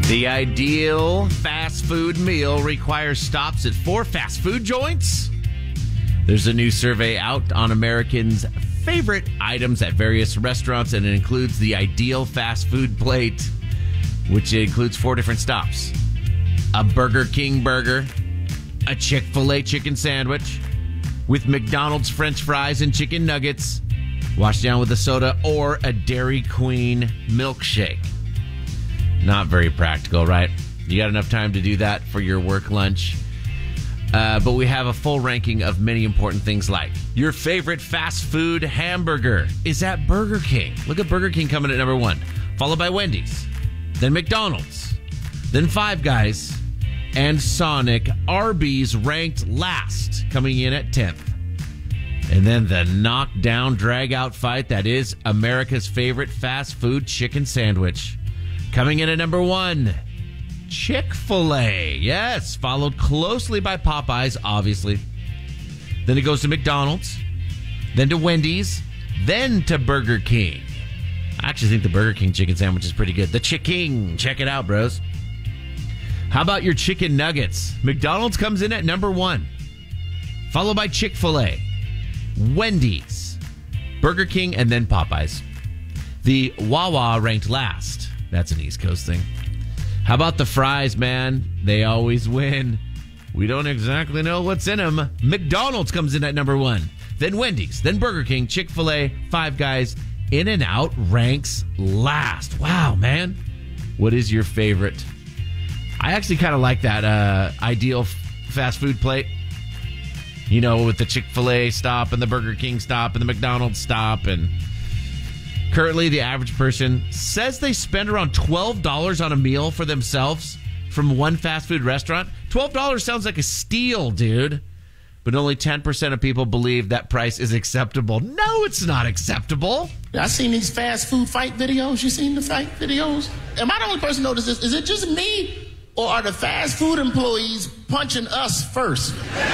The ideal fast food meal requires stops at 4 fast food joints. There's a new survey out on Americans' favorite items at various restaurants, and it includes the ideal fast food plate, which includes 4 different stops. A Burger King burger, a Chick-fil-A chicken sandwich, with McDonald's French fries and chicken nuggets, washed down with a soda, or a Dairy Queen milkshake. Not very practical, right? You got enough time to do that for your work lunch. But we have a full ranking of many important things like your favorite fast food hamburger is at Burger King. Look at Burger King coming at number 1, followed by Wendy's, then McDonald's, then Five Guys, and Sonic. Arby's ranked last, coming in at 10th. And then the knockdown, drag-out fight that is America's favorite fast food chicken sandwich. Coming in at number 1, Chick-fil-A. Yes, followed closely by Popeyes, obviously. Then it goes to McDonald's, then to Wendy's, then to Burger King. I actually think the Burger King chicken sandwich is pretty good. The Chick-king. Check it out, bros. How about your chicken nuggets? McDonald's comes in at number 1, followed by Chick-fil-A, Wendy's, Burger King, and then Popeyes. The Wawa ranked last. That's an East Coast thing. How about the fries, man? They always win. We don't exactly know what's in them. McDonald's comes in at number 1. Then Wendy's. Then Burger King, Chick-fil-A, Five Guys. In-N-Out ranks last. Wow, man. What is your favorite? I actually kind of like that ideal fast food plate. You know, with the Chick-fil-A stop and the Burger King stop and the McDonald's stop. And currently, the average person says they spend around $12 on a meal for themselves from one fast food restaurant. $12 sounds like a steal, dude. But only 10% of people believe that price is acceptable. No, it's not acceptable. I seen these fast food fight videos. You seen the fight videos? Am I the only person who noticed this? Is it just me, or are the fast food employees punching us first?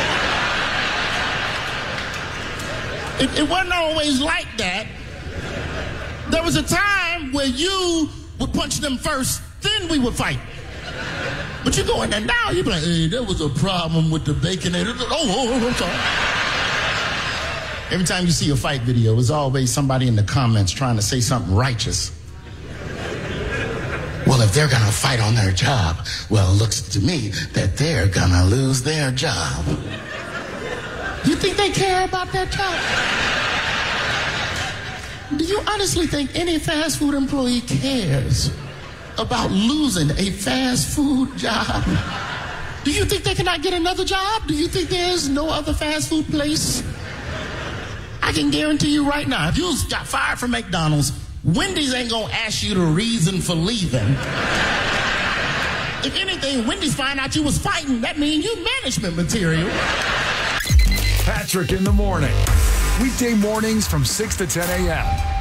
It wasn't always like that. There was a time where you would punch them first, then we would fight. But you go in there now, you be like, hey, there was a problem with the Baconator. Oh, I'm sorry. Every time you see a fight video, there's always somebody in the comments trying to say something righteous. Well, if they're gonna fight on their job, well, it looks to me that they're gonna lose their job. You think they care about that job? Do you honestly think any fast food employee cares about losing a fast food job? Do you think they cannot get another job? Do you think there's no other fast food place? I can guarantee you right now, if you got fired from McDonald's, Wendy's ain't gonna ask you the reason for leaving. If anything, Wendy's find out you was fighting, that means you management material. Patrick in the morning. Weekday mornings from 6 to 10 a.m.